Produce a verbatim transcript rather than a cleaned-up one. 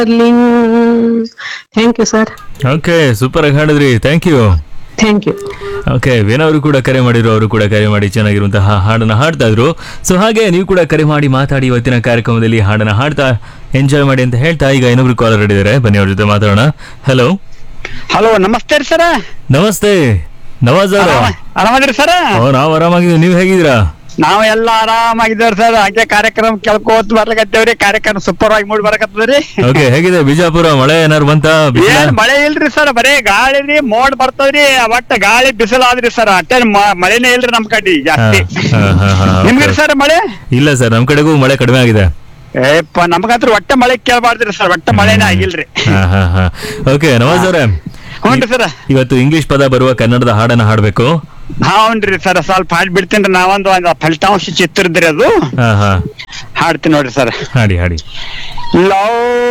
Thank you sir. Okay, super ಆಗಿ ಹಾಡಿದ್ರಿ, thank you. Thank you. Okay, Venu ಅವರು ಕೂಡ ಕರೆ ಮಾಡಿದ್ರು, ಅವರು ಕೂಡ ಕರೆ ಮಾಡಿ ಚೆನ್ನಾಗಿರುವಂತಹ ಹಾಡನ್ನ ಹಾಡ್ತಾ ಇದ್ರು. ಸೊ ಹಾಗೆ ನೀವು ಕೂಡ ಕರೆ ಮಾಡಿ ಮಾತಾಡಿ ಇವತ್ತಿನ ಕಾರ್ಯಕ್ರಮದಲ್ಲಿ ಹಾಡನ್ನ ಹಾಡ್ತಾ ಎಂಜಾಯ್ ಮಾಡಿ ಅಂತ ಹೇಳ್ತಾ ಈಗ ಇನ್ನೊಬ್ರು ಕಾಲರ್ ಹಿಡಿದಾರೆ, ಬನ್ನಿ ಅವ್ರ ಜೊತೆ ಮಾತಾಡೋಣ. ಹಲೋ ಹಲೋ, ನಮಸ್ತೆ ರೀ ಸರ. ನಮಸ್ತೆ ನವಾಜ್ ಅವರು. ಆರಾಮದ್ರಿ ಸರ? ನಾವು ಆರಾಮಾಗಿದ್ದೀವಿ, ನೀವು ಹೇಗಿದ್ದೀರಾ? ನಾವ್ ಎಲ್ಲಾ ಆರಾಮಾಗಿದ್ದೇವ್ರಿ ಸರ್. ಹಾಗೆ ಕಾರ್ಯಕ್ರಮ ಕೇಳ್ಕೋತ ಬರ್ಲಕತ್ತೇವ್ರಿ. ಕಾರ್ಯಕ್ರಮ ಸೂಪರ್ ಆಗಿ ಮೂಡಿ ಬರಕತ್ತದ್ರಿ. ಓಕೆ, ಹೇಗಿದೆ ಬಿಜಾಪುರ? ಮಳೆ ಏನಾರು ಬಂತ? ಏನ್ ಮಳೆ ಇಲ್ರಿ ಸರ್, ಬರೇ ಗಾಳಿ ರೀ, ಮೋಡ್ ಬರ್ತದ್ರಿ. ಒಟ್ಟ ಗಾಳಿ ಬಿಸಿಲಾದ್ರಿ ಸರ್, ಅಷ್ಟೇ ಮಳೆನೇ ಇಲ್ರಿ ನಮ್ ಕಡೆ ಜಾಸ್ತಿ. ನಿಮ್ಗ್ರಿ ಸರ್ ಮಳೆ? ಇಲ್ಲ ಸರ್, ನಮ್ ಕಡೆಗೂ ಮಳೆ ಕಡಿಮೆ ಆಗಿದೆ. ಏಪ್ಪ ನಮ್ಗಂತ್ರ ಒಟ್ಟ ಮಳೆ ಕೇಳಬಾರ್ದ್ರಿ ಸರ್, ಒಟ್ಟ ಮಳೆನೇ ಆಗಿಲ್ರಿ. ಓಕೆ ನವಾಜ್ ಅವರೇ, ಹ್ಞೂನ್ರಿ ಸರ್. ಇವತ್ತು ಇಂಗ್ಲಿಷ್ ಪದ ಬರುವ ಕನ್ನಡದ ಹಾಡನ್ನ ಹಾಡ್ಬೇಕು. ಹೌನ್ರಿ ಸರ್, ಸ್ವಲ್ಪ ಹಾಡ್ ಬಿಡ್ತೇನ್ರಿ. ನಾವೊಂದು ಒಂದು ಫಲಿತಾಂಶ ಚಿತ್ರದ್ರಿ ಅದು, ಹಾಡ್ತೀನಿ ನೋಡ್ರಿ ಸರ್. ಹಾಡಿ ಹಾಡಿ. ಲವ್